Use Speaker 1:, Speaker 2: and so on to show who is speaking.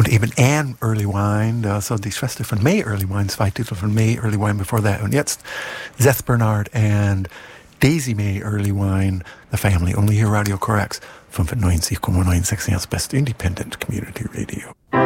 Speaker 1: Und eben Anne Earlywine, also die Schwester von May Earlywine, 2 Titel von May Earlywine bevor that. Und jetzt Seth Bernard and Daisy May Earlywine, The Family. Only here Radio Corax 95,96 als Best Independent Community Radio.